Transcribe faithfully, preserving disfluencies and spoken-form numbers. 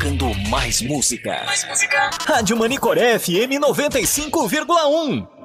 tocando mais música. Mais música. Rádio Manicoré F M noventa e cinco vírgula um.